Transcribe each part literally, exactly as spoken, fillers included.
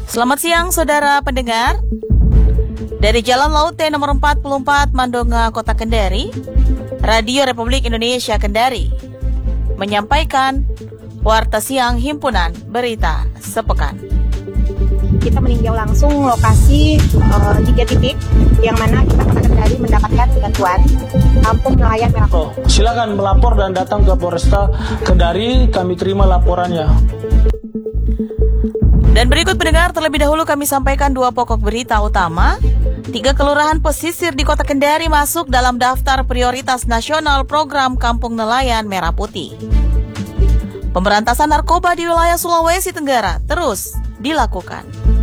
Selamat siang saudara pendengar. Dari Jalan Laut T nomor empat puluh empat Mandonga, Kota Kendari, Radio Republik Indonesia Kendari menyampaikan Warta Siang Himpunan Berita Sepekan. Kita meninjau langsung lokasi uh, tiga titik yang mana kita Kota Kendari mendapatkan bantuan Kampung Nelayan Merah Putih. Silakan melapor dan datang ke Polresta Kendari, kami terima laporannya. Dan berikut pendengar, terlebih dahulu kami sampaikan dua pokok berita utama. Tiga kelurahan pesisir di Kota Kendari masuk dalam daftar prioritas nasional program Kampung Nelayan Merah Putih. Pemberantasan narkoba di wilayah Sulawesi Tenggara terus dilakukan.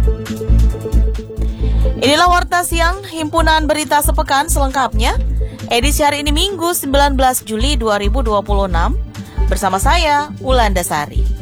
Inilah Warta Siang Himpunan Berita Sepekan selengkapnya, edisi hari ini Minggu sembilan belas Juli dua ribu dua puluh enam, bersama saya, Wulandasari.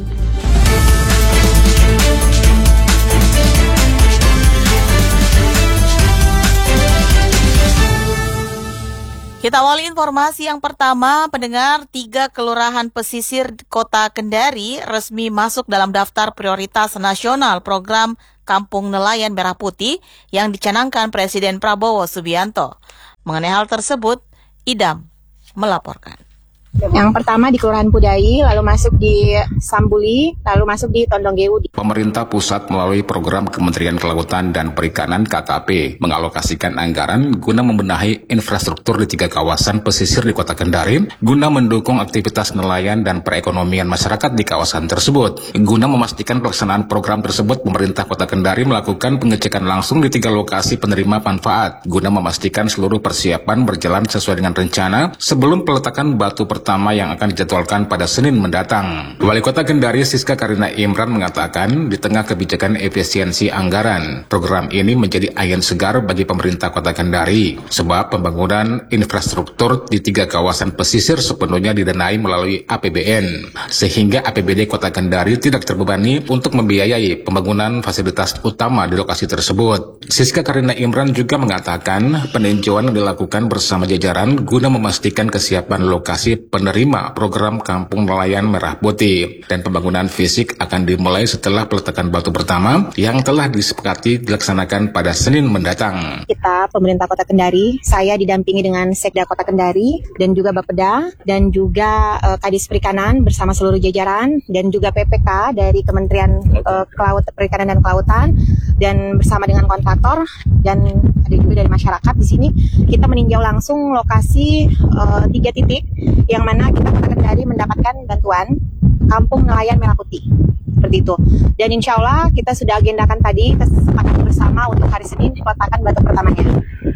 Kita awali informasi yang pertama, pendengar. Tiga kelurahan pesisir Kota Kendari resmi masuk dalam daftar prioritas nasional program Kampung Nelayan Merah Putih yang dicanangkan Presiden Prabowo Subianto. Mengenai hal tersebut, Idam melaporkan. Yang pertama di Kelurahan Pudai, lalu masuk di Sambuli, lalu masuk di Tondonggewu. Pemerintah pusat melalui program Kementerian Kelautan dan Perikanan K K P mengalokasikan anggaran guna membenahi infrastruktur di tiga kawasan pesisir di Kota Kendari guna mendukung aktivitas nelayan dan perekonomian masyarakat di kawasan tersebut. Guna memastikan pelaksanaan program tersebut, pemerintah Kota Kendari melakukan pengecekan langsung di tiga lokasi penerima manfaat guna memastikan seluruh persiapan berjalan sesuai dengan rencana sebelum peletakan batu pertama pertama yang akan dijadwalkan pada Senin mendatang. Wali Kota Kendari Siska Karina Imran mengatakan, di tengah kebijakan efisiensi anggaran, program ini menjadi angin segar bagi pemerintah Kota Kendari, sebab pembangunan infrastruktur di tiga kawasan pesisir sepenuhnya didanai melalui A P B N, sehingga A P B D Kota Kendari tidak terbebani untuk membiayai pembangunan fasilitas utama di lokasi tersebut. Siska Karina Imran juga mengatakan, peninjauan dilakukan bersama jajaran guna memastikan kesiapan lokasi penerima program Kampung Nelayan Merah Putih, dan pembangunan fisik akan dimulai setelah peletakan batu pertama yang telah disepakati dilaksanakan pada Senin mendatang. Kita pemerintah Kota Kendari, saya didampingi dengan Sekda Kota Kendari dan juga Bapeda dan juga uh, Kadis Perikanan bersama seluruh jajaran dan juga P P K dari Kementerian uh, Kelaut, Perikanan dan Kelautan dan bersama dengan kontraktor dan ada juga dari masyarakat. Di sini kita meninjau langsung lokasi uh, tiga titik yang mana kita Kota Kendari mendapatkan bantuan Kampung Nelayan Merah Putih. Seperti itu. Dan insya Allah kita sudah agendakan tadi, kita sepakat bersama untuk hari Senin peletakan batu pertamanya.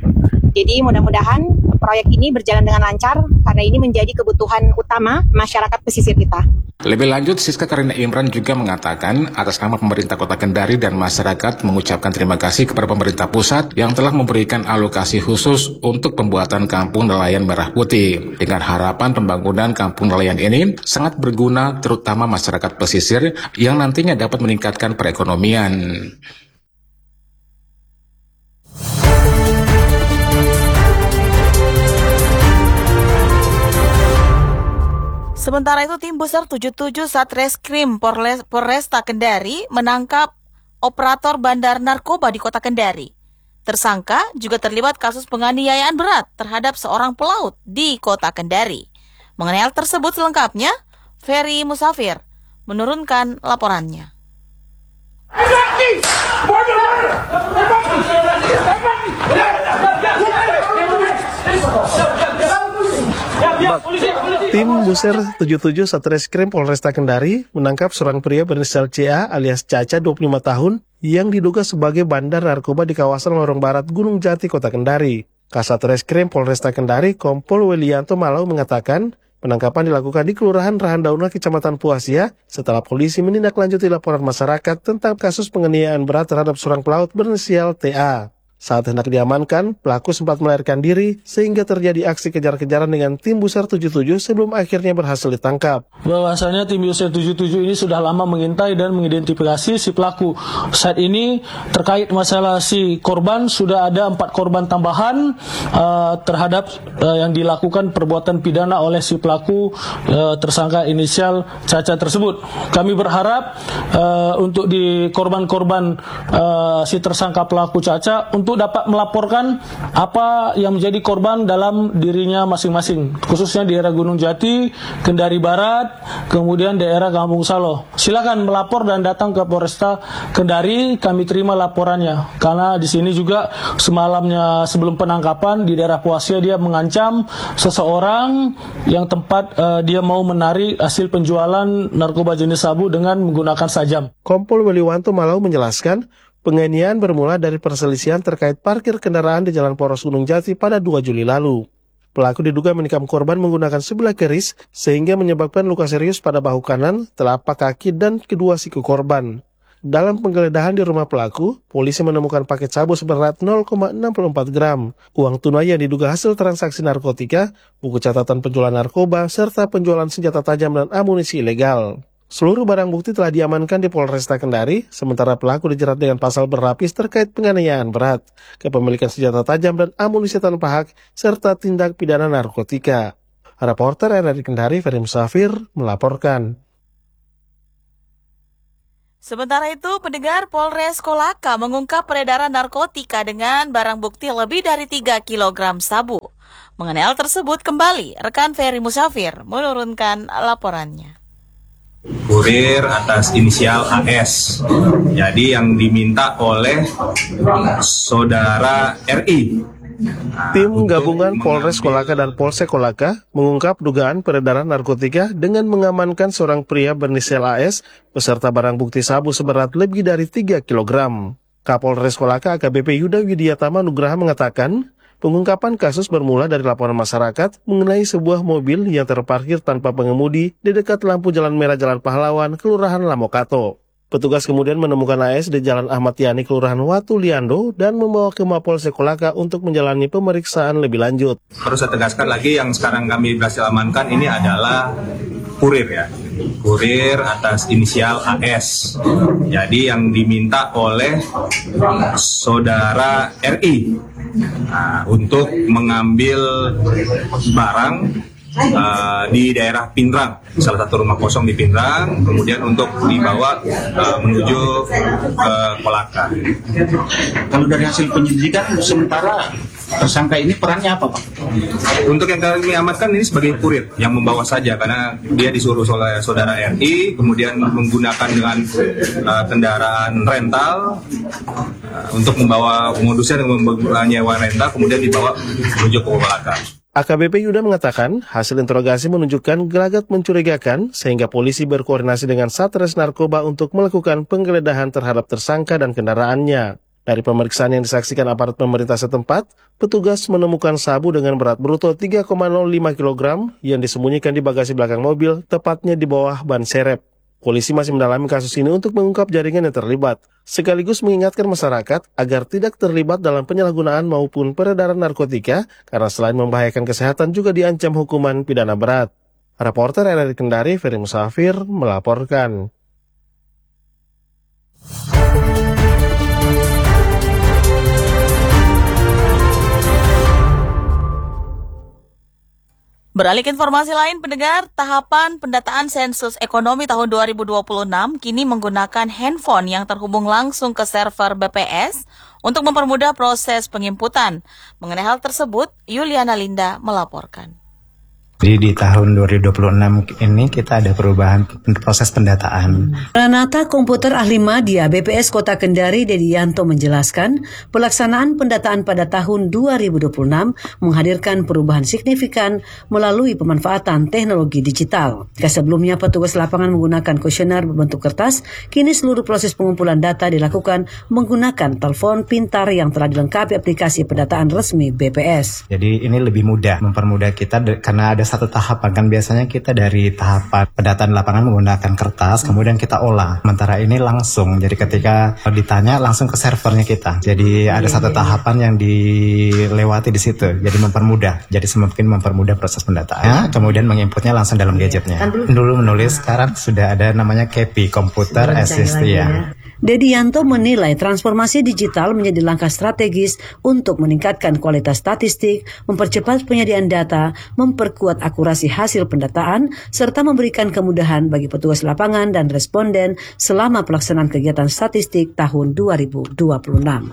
Jadi mudah-mudahan proyek ini berjalan dengan lancar karena ini menjadi kebutuhan utama masyarakat pesisir kita. Lebih lanjut, Siska Karina Imran juga mengatakan atas nama pemerintah Kota Kendari dan masyarakat mengucapkan terima kasih kepada pemerintah pusat yang telah memberikan alokasi khusus untuk pembuatan Kampung Nelayan Merah Putih. Dengan harapan pembangunan Kampung Nelayan ini sangat berguna terutama masyarakat pesisir yang nantinya dapat meningkatkan perekonomian. Sementara itu, tim besar tujuh puluh tujuh Satreskrim Polresta Kendari menangkap operator bandar narkoba di Kota Kendari. Tersangka juga terlibat kasus penganiayaan berat terhadap seorang pelaut di Kota Kendari. Mengenai hal tersebut selengkapnya, Ferry Musafir menurunkan laporannya. Tim Buser tujuh puluh tujuh Satreskrim Polresta Kendari menangkap seorang pria berinisial C A alias Caca dua puluh lima tahun yang diduga sebagai bandar narkoba di kawasan Lorong Barat Gunung Jati, Kota Kendari. Kasatreskrim Polresta Kendari Kompol Welianto Malau mengatakan penangkapan dilakukan di Kelurahan Rahandauna, Kecamatan Puasia setelah polisi menindaklanjuti laporan masyarakat tentang kasus penganiayaan berat terhadap seorang pelaut berinisial T A. Saat hendak diamankan, pelaku sempat melarikan diri sehingga terjadi aksi kejar-kejaran dengan tim Busar tujuh puluh tujuh sebelum akhirnya berhasil ditangkap. Bahwasanya tim Busar tujuh puluh tujuh ini sudah lama mengintai dan mengidentifikasi si pelaku. Saat ini terkait masalah si korban, sudah ada empat korban tambahan uh, terhadap uh, yang dilakukan perbuatan pidana oleh si pelaku uh, tersangka inisial Caca tersebut. Kami berharap uh, untuk di korban-korban uh, si tersangka pelaku Caca untuk untuk dapat melaporkan apa yang menjadi korban dalam dirinya masing-masing, khususnya di daerah Gunung Jati, Kendari Barat, kemudian daerah Kampung Saloh. Silakan melapor dan datang ke Polresta Kendari, kami terima laporannya. Karena di sini juga semalamnya sebelum penangkapan di daerah Puasia dia mengancam seseorang yang tempat uh, dia mau menarik hasil penjualan narkoba jenis sabu dengan menggunakan sajam. Kompol Weliwanto Malau menjelaskan, penganiayaan bermula dari perselisihan terkait parkir kendaraan di Jalan Poros Gunung Jati pada dua Juli lalu. Pelaku diduga menikam korban menggunakan sebilah keris sehingga menyebabkan luka serius pada bahu kanan, telapak kaki, dan kedua siku korban. Dalam penggeledahan di rumah pelaku, polisi menemukan paket sabu seberat nol koma enam empat gram, uang tunai yang diduga hasil transaksi narkotika, buku catatan penjualan narkoba, serta penjualan senjata tajam dan amunisi ilegal. Seluruh barang bukti telah diamankan di Polresta Kendari, sementara pelaku dijerat dengan pasal berlapis terkait penganiayaan berat, kepemilikan senjata tajam dan amunisi tanpa hak, serta tindak pidana narkotika. Reporter R R I Kendari, Ferry Musafir, melaporkan. Sementara itu, pendengar, Polres Kolaka mengungkap peredaran narkotika dengan barang bukti lebih dari tiga kilogram sabu. Mengenai hal tersebut, kembali rekan Ferry Musafir menurunkan laporannya. Kurir atas inisial A S. Jadi yang diminta oleh saudara R I. Tim gabungan Polres Kolaka dan Polsek Kolaka mengungkap dugaan peredaran narkotika dengan mengamankan seorang pria berinisial A S beserta barang bukti sabu seberat lebih dari tiga kilogram. Kapolres Kolaka A K B P Yuda Widiatama Nugraha mengatakan, pengungkapan kasus bermula dari laporan masyarakat mengenai sebuah mobil yang terparkir tanpa pengemudi di dekat lampu jalan merah Jalan Pahlawan, Kelurahan Lamokato. Petugas kemudian menemukan A S di Jalan Ahmad Yani, Kelurahan Watu Liando, dan membawa ke Mapolsek Kolaka untuk menjalani pemeriksaan lebih lanjut. Perlu saya tegaskan lagi, yang sekarang kami berhasil amankan ini adalah kurir ya. Kurir atas inisial A S. Jadi yang diminta oleh saudara R I. Nah, untuk mengambil barang uh, di daerah Pindrang, salah satu rumah kosong di Pindrang, kemudian untuk dibawa uh, menuju ke Kolaka. Kalau dari hasil penyelidikan sementara tersangka ini perannya apa, Pak? Untuk yang kami amankan ini sebagai kurir yang membawa saja, karena dia disuruh oleh saudara R I, kemudian menggunakan dengan uh, kendaraan rental uh, untuk membawa modusnya dengan menyewa rental, kemudian dibawa menuju ke Kolaka. A K B P Yuda mengatakan hasil interogasi menunjukkan gelagat mencurigakan sehingga polisi berkoordinasi dengan Satres Narkoba untuk melakukan penggeledahan terhadap tersangka dan kendaraannya. Dari pemeriksaan yang disaksikan aparat pemerintah setempat, petugas menemukan sabu dengan berat bruto tiga koma nol lima kilogram yang disembunyikan di bagasi belakang mobil, tepatnya di bawah ban serep. Polisi masih mendalami kasus ini untuk mengungkap jaringan yang terlibat, sekaligus mengingatkan masyarakat agar tidak terlibat dalam penyalahgunaan maupun peredaran narkotika, karena selain membahayakan kesehatan juga diancam hukuman pidana berat. Reporter R R I Kendari, Ferry Musafir, melaporkan. Beralih ke informasi lain, pendengar, tahapan pendataan sensus ekonomi tahun dua ribu dua puluh enam kini menggunakan handphone yang terhubung langsung ke server B P S untuk mempermudah proses penginputan. Mengenai hal tersebut, Yuliana Linda melaporkan. Jadi di tahun dua ribu dua puluh enam ini kita ada perubahan proses pendataan. Ranata Komputer Ahli Madya B P S Kota Kendari Dedi Yanto menjelaskan, pelaksanaan pendataan pada tahun dua ribu dua puluh enam menghadirkan perubahan signifikan melalui pemanfaatan teknologi digital. Jika sebelumnya petugas lapangan menggunakan kuesioner berbentuk kertas, kini seluruh proses pengumpulan data dilakukan menggunakan telepon pintar yang telah dilengkapi aplikasi pendataan resmi B P S. Jadi ini lebih mudah, mempermudah kita de- karena ada satu tahapan kan, biasanya kita dari tahapan pendataan lapangan menggunakan kertas, kemudian kita olah. Sementara ini langsung, jadi ketika ditanya langsung ke servernya kita. Jadi ada satu tahapan yang dilewati di situ, jadi mempermudah. Jadi semakin mempermudah proses pendataan. Kemudian menginputnya langsung dalam gadgetnya. Dulu menulis, sekarang sudah ada namanya K P, Computer Assist ya. Dedi Yanto menilai transformasi digital menjadi langkah strategis untuk meningkatkan kualitas statistik, mempercepat penyediaan data, memperkuat akurasi hasil pendataan, serta memberikan kemudahan bagi petugas lapangan dan responden selama pelaksanaan kegiatan statistik tahun dua ribu dua puluh enam.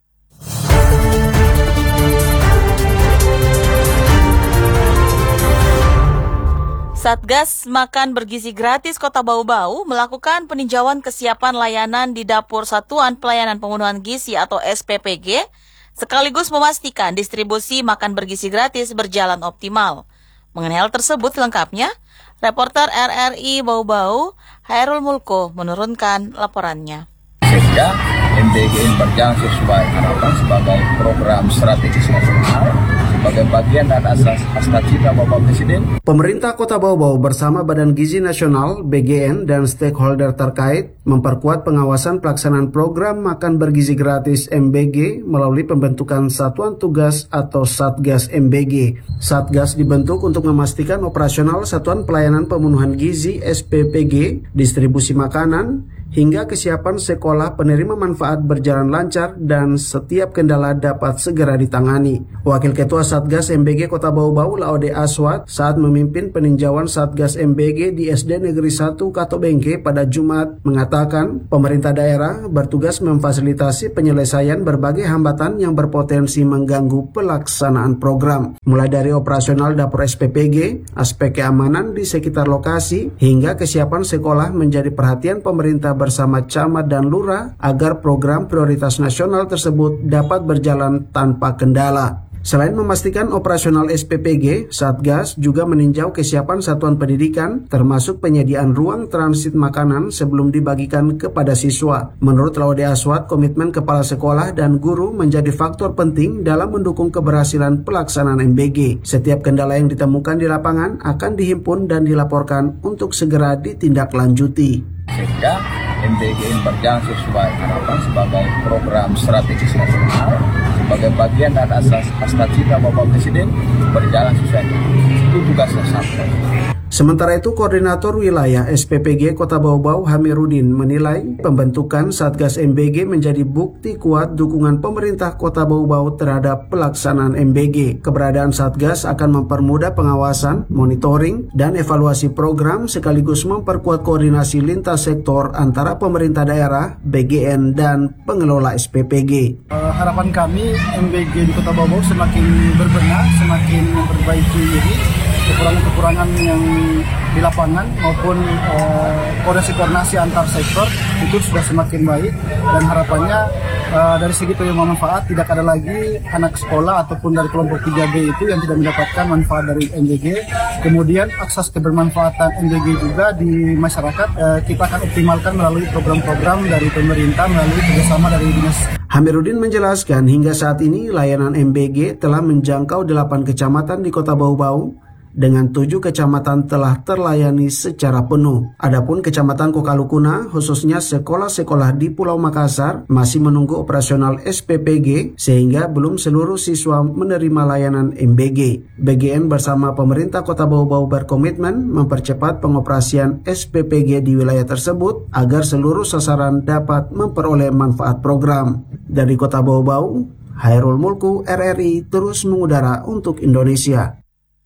Satgas Makan Bergizi Gratis Kota Bau-Bau melakukan peninjauan kesiapan layanan di Dapur Satuan Pelayanan Pemenuhan Gizi atau S P P G, sekaligus memastikan distribusi makan bergizi gratis berjalan optimal. Mengenai hal tersebut lengkapnya, reporter R R I Bau-Bau, Hairul Mulko, menurunkan laporannya. Sehingga M B G ini berjalan sesuai harapan sebagai program strategis nasional sebagai bagian dan asas cita Bapak Presiden. Pemerintah Kota Bau-Bau bersama Badan Gizi Nasional, B G N, dan stakeholder terkait memperkuat pengawasan pelaksanaan program makan bergizi gratis M B G melalui pembentukan Satuan Tugas atau Satgas M B G. Satgas dibentuk untuk memastikan operasional Satuan Pelayanan Pemenuhan Gizi S P P G, distribusi makanan, hingga kesiapan sekolah penerima manfaat berjalan lancar dan setiap kendala dapat segera ditangani. Wakil Ketua Satgas M B G Kota Bau-Bau, Laode Aswad, saat memimpin peninjauan Satgas M B G di S D Negeri satu Katobengke pada Jumat, mengatakan pemerintah daerah bertugas memfasilitasi penyelesaian berbagai hambatan yang berpotensi mengganggu pelaksanaan program. Mulai dari operasional dapur S P P G, aspek keamanan di sekitar lokasi, hingga kesiapan sekolah menjadi perhatian pemerintah bersama camat dan lurah agar program prioritas nasional tersebut dapat berjalan tanpa kendala. Selain memastikan operasional S P P G, Satgas juga meninjau kesiapan satuan pendidikan termasuk penyediaan ruang transit makanan sebelum dibagikan kepada siswa. Menurut Laode Aswad, komitmen kepala sekolah dan guru menjadi faktor penting dalam mendukung keberhasilan pelaksanaan M B G. Setiap kendala yang ditemukan di lapangan akan dihimpun dan dilaporkan untuk segera ditindaklanjuti. Sehingga M B G ini berjalan sesuai harapan sebagai program strategis nasional sebagai bagian dan asas cita Bapak Presiden berjalan sesuai itu tugasnya Satgas. Sementara itu, Koordinator Wilayah S P P G Kota Bau-Bau Hamirudin menilai pembentukan Satgas M B G menjadi bukti kuat dukungan pemerintah Kota Bau-Bau terhadap pelaksanaan M B G. Keberadaan Satgas akan mempermudah pengawasan, monitoring, dan evaluasi program sekaligus memperkuat koordinasi lintas sektor antara pemerintah daerah, B G N, dan pengelola S P P G. Uh, harapan kami M B G di Kota Bau-Bau semakin berbenah, semakin memperbaiki diri, kekurangan-kekurangan yang di lapangan maupun uh, koordinasi-koordinasi antar sektor itu sudah semakin baik, dan harapannya uh, dari segi penerima manfaat tidak ada lagi anak sekolah ataupun dari kelompok tiga B itu yang tidak mendapatkan manfaat dari M B G. Kemudian akses kebermanfaatan M B G juga di masyarakat uh, kita akan optimalkan melalui program-program dari pemerintah melalui kerjasama dari dinas. Hamirudin menjelaskan hingga saat ini layanan M B G telah menjangkau delapan kecamatan di Kota Bau-Bau, dengan tujuh kecamatan telah terlayani secara penuh. Adapun Kecamatan Kokalukuna, khususnya sekolah-sekolah di Pulau Makassar, masih menunggu operasional S P P G sehingga belum seluruh siswa menerima layanan M B G. B G N bersama pemerintah Kota Bau-Bau berkomitmen mempercepat pengoperasian S P P G di wilayah tersebut agar seluruh sasaran dapat memperoleh manfaat program. Dari Kota Bau-Bau, Hairul Mulku, R R I terus mengudara untuk Indonesia.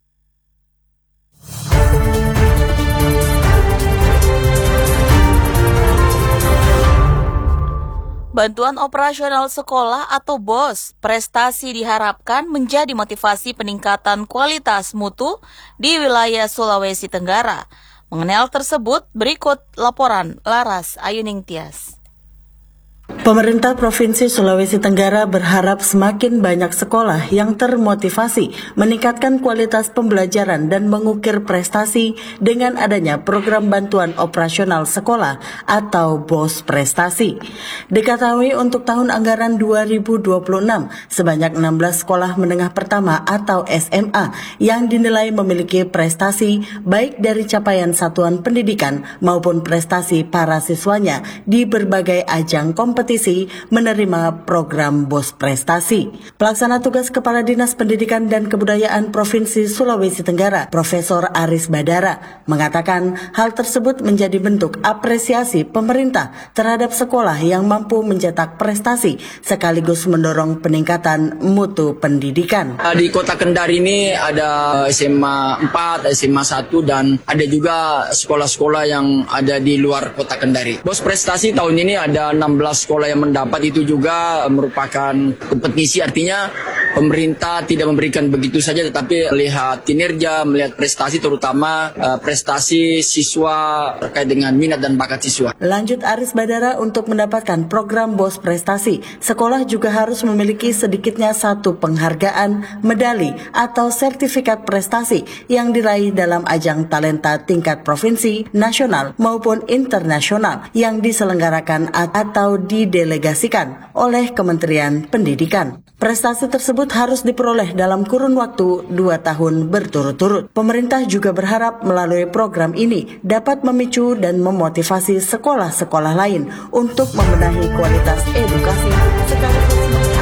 Bantuan operasional sekolah atau B O S prestasi diharapkan menjadi motivasi peningkatan kualitas mutu di wilayah Sulawesi Tenggara. Mengenai hal tersebut, berikut laporan Laras Ayuning Tias. Pemerintah Provinsi Sulawesi Tenggara berharap semakin banyak sekolah yang termotivasi meningkatkan kualitas pembelajaran dan mengukir prestasi dengan adanya program bantuan operasional sekolah atau B O S Prestasi. Diketahui untuk tahun anggaran dua ribu dua puluh enam, sebanyak enam belas sekolah menengah pertama atau S M A yang dinilai memiliki prestasi baik dari capaian satuan pendidikan maupun prestasi para siswanya di berbagai ajang kompetisi menerima program B O S Prestasi. Pelaksana tugas Kepala Dinas Pendidikan dan Kebudayaan Provinsi Sulawesi Tenggara, Profesor Aris Badara, mengatakan hal tersebut menjadi bentuk apresiasi pemerintah terhadap sekolah yang mampu mencetak prestasi sekaligus mendorong peningkatan mutu pendidikan. Di Kota Kendari ini ada S M A empat, S M A satu, dan ada juga sekolah-sekolah yang ada di luar Kota Kendari. B O S Prestasi tahun ini ada enam belas sekolah yang mendapat, itu juga merupakan kompetisi, artinya pemerintah tidak memberikan begitu saja tetapi melihat kinerja, melihat prestasi, terutama uh, prestasi siswa terkait dengan minat dan bakat siswa. Lanjut Aris Badara, untuk mendapatkan program B O S Prestasi, sekolah juga harus memiliki sedikitnya satu penghargaan, medali atau sertifikat prestasi yang diraih dalam ajang talenta tingkat provinsi, nasional maupun internasional yang diselenggarakan atau didelegasikan oleh Kementerian Pendidikan. Prestasi tersebut harus diperoleh dalam kurun waktu dua tahun berturut-turut. Pemerintah juga berharap melalui program ini dapat memicu dan memotivasi sekolah-sekolah lain untuk membenahi kualitas edukasi sekaligus.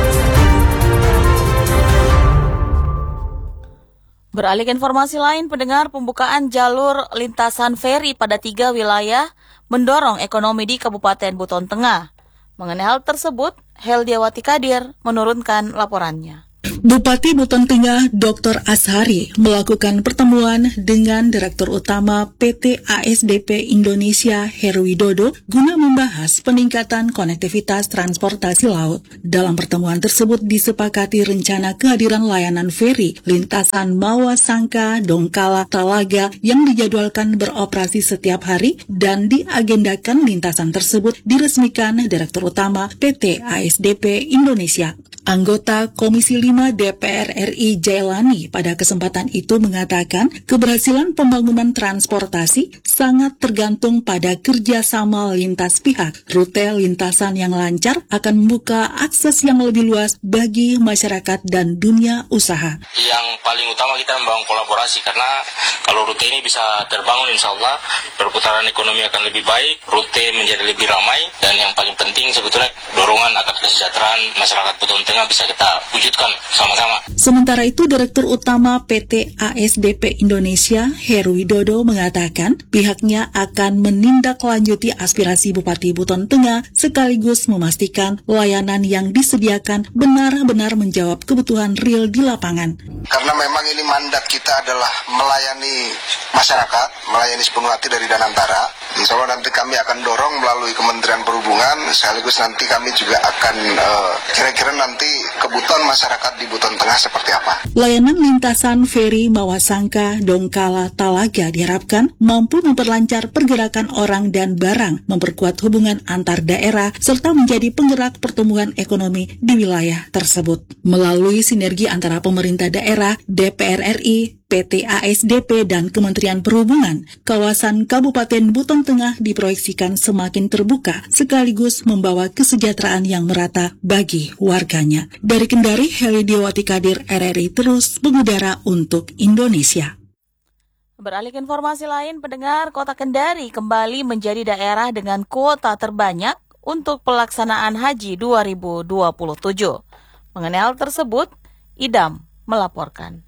Beralih ke informasi lain, pendengar, pembukaan jalur lintasan feri pada tiga wilayah mendorong ekonomi di Kabupaten Buton Tengah. Mengenai hal tersebut, Heldiawati Kadir menurunkan laporannya. Bupati Buton Tengah Doktor Ashari melakukan pertemuan dengan Direktur Utama P T A S D P Indonesia Heru Widodo guna membahas peningkatan konektivitas transportasi laut. Dalam pertemuan tersebut disepakati rencana kehadiran layanan feri lintasan Mawa Sangka Donggala Talaga yang dijadwalkan beroperasi setiap hari dan diagendakan lintasan tersebut diresmikan Direktur Utama P T A S D P Indonesia. Anggota Komisi lima D P R R I Jailani pada kesempatan itu mengatakan keberhasilan pembangunan transportasi sangat tergantung pada kerjasama lintas pihak. Rute lintasan yang lancar akan membuka akses yang lebih luas bagi masyarakat dan dunia usaha. Yang paling utama kita membangun kolaborasi, karena kalau rute ini bisa terbangun, insya Allah perputaran ekonomi akan lebih baik, rute menjadi lebih ramai, dan yang paling penting sebetulnya dorongan akan kesejahteraan masyarakat Buton Tengah bisa kita wujudkan sama-sama. Sementara itu, Direktur Utama P T A S D P Indonesia Heru Widodo mengatakan pihaknya akan menindaklanjuti aspirasi Bupati Buton Tengah sekaligus memastikan layanan yang disediakan benar-benar menjawab kebutuhan real di lapangan. Karena memang ini mandat kita adalah melayani masyarakat, melayani sepenuh hati dari Danantara. Insya Allah nanti kami akan dorong melalui Kementerian Perhubungan, sekaligus nanti kami juga akan uh, kira-kira nanti kebutuhan masyarakat di Buton Tengah seperti apa. Layanan lintasan feri Mawa Sangka Donggala Talaga diharapkan mampu memperlancar pergerakan orang dan barang, memperkuat hubungan antar daerah, serta menjadi penggerak pertumbuhan ekonomi di wilayah tersebut. Melalui sinergi antara pemerintah daerah, D P R R I, P T A S D P, dan Kementerian Perhubungan, kawasan Kabupaten Buton Tengah diproyeksikan semakin terbuka sekaligus membawa kesejahteraan yang merata bagi warganya. Dari Kendari, Heldiawati Kadir, R R I terus mengudara untuk Indonesia. Beralih ke informasi lain, pendengar, Kota Kendari kembali menjadi daerah dengan kuota terbanyak untuk pelaksanaan Haji dua ribu dua puluh tujuh. Mengenai hal tersebut, Idam melaporkan.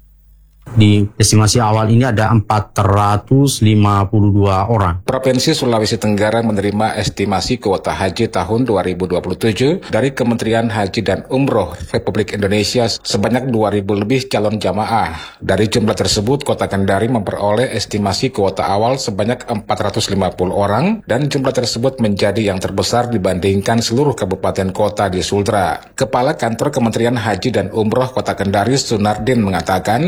Di estimasi awal ini ada empat ratus lima puluh dua orang. Provinsi Sulawesi Tenggara menerima estimasi kuota haji tahun dua ribu dua puluh tujuh dari Kementerian Haji dan Umroh Republik Indonesia sebanyak dua ribu lebih calon jamaah. Dari jumlah tersebut, Kota Kendari memperoleh estimasi kuota awal sebanyak empat ratus lima puluh orang dan jumlah tersebut menjadi yang terbesar dibandingkan seluruh kabupaten kota di Sultra. Kepala Kantor Kementerian Haji dan Umroh Kota Kendari, Sunardin, mengatakan estimasi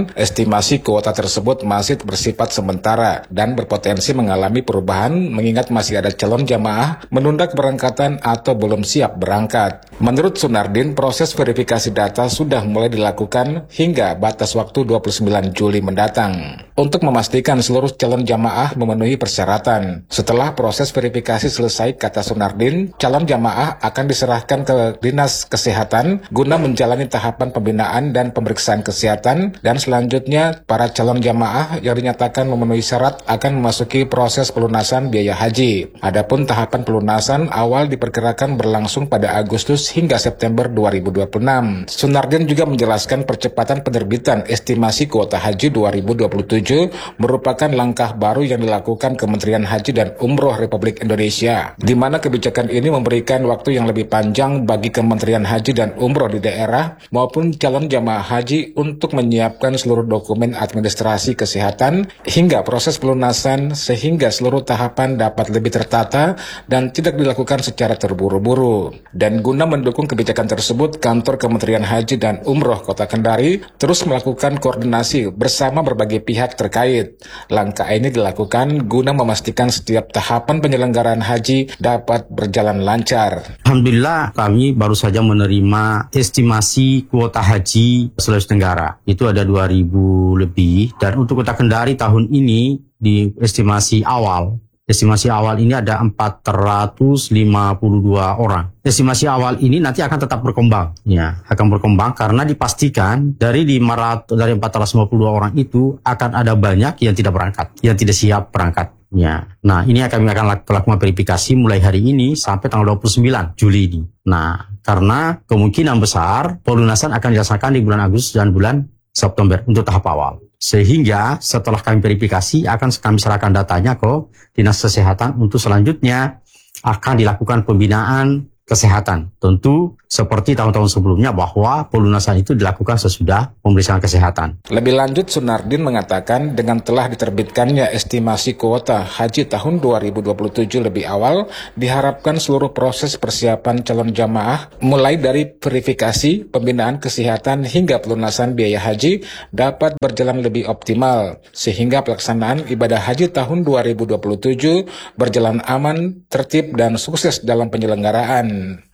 Estimasi kuota tersebut masih bersifat sementara dan berpotensi mengalami perubahan mengingat masih ada calon jamaah menunda keberangkatan atau belum siap berangkat. Menurut Sunardin, proses verifikasi data sudah mulai dilakukan hingga batas waktu dua puluh sembilan Juli mendatang untuk memastikan seluruh calon jamaah memenuhi persyaratan. Setelah proses verifikasi selesai, kata Sunardin, calon jamaah akan diserahkan ke Dinas Kesehatan guna menjalani tahapan pembinaan dan pemeriksaan kesehatan, dan selanjutnya para calon jamaah yang dinyatakan memenuhi syarat akan memasuki proses pelunasan biaya haji. Adapun tahapan pelunasan awal diperkirakan berlangsung pada Agustus hingga September dua ribu dua puluh enam. Sunardin juga menjelaskan percepatan penerbitan estimasi kuota haji dua ribu dua puluh tujuh merupakan langkah baru yang dilakukan Kementerian Haji dan Umroh Republik Indonesia, di mana kebijakan ini memberikan waktu yang lebih panjang bagi Kementerian Haji dan Umroh di daerah maupun calon jamaah haji untuk menyiapkan seluruh dokumen administrasi kesehatan hingga proses pelunasan, sehingga seluruh tahapan dapat lebih tertata dan tidak dilakukan secara terburu-buru. Dan guna mendukung kebijakan tersebut, kantor Kementerian Haji dan Umroh Kota Kendari terus melakukan koordinasi bersama berbagai pihak terkait. Langkah ini dilakukan guna memastikan setiap tahapan penyelenggaraan haji dapat berjalan lancar. Alhamdulillah, kami baru saja menerima estimasi kuota haji Sulawesi Tenggara. Itu ada dua ribu lebih, dan untuk Kota Kendari tahun ini di estimasi awal Estimasi awal ini ada empat ratus lima puluh dua orang. Estimasi awal ini nanti akan tetap berkembang, ya, akan berkembang karena dipastikan dari lima ratus dari empat ratus lima puluh dua orang itu akan ada banyak yang tidak berangkat, yang tidak siap berangkat. Ya. Nah, ini kami akan lakukan verifikasi mulai hari ini sampai tanggal dua puluh sembilan Juli ini. Nah, karena kemungkinan besar pelunasan akan dilaksanakan di bulan Agustus dan bulan September untuk tahap awal. Sehingga setelah kami verifikasi akan kami serahkan datanya ke Dinas Kesehatan untuk selanjutnya akan dilakukan pembinaan kesehatan. Tentu seperti tahun-tahun sebelumnya bahwa pelunasan itu dilakukan sesudah pemeriksaan kesehatan. Lebih lanjut, Sunardin mengatakan dengan telah diterbitkannya estimasi kuota haji tahun dua ribu dua puluh tujuh lebih awal, diharapkan seluruh proses persiapan calon jamaah mulai dari verifikasi, pembinaan kesehatan hingga pelunasan biaya haji dapat berjalan lebih optimal, sehingga pelaksanaan ibadah haji tahun dua ribu dua puluh tujuh berjalan aman, tertib, dan sukses dalam penyelenggaraan.